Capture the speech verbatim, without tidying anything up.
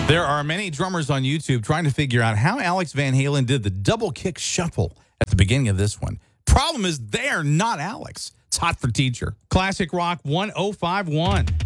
There are many drummers on YouTube trying to figure out how Alex Van Halen did the double kick shuffle at the beginning of this one. Problem is, they are not Alex. It's Hot for Teacher. Classic Rock one oh five one.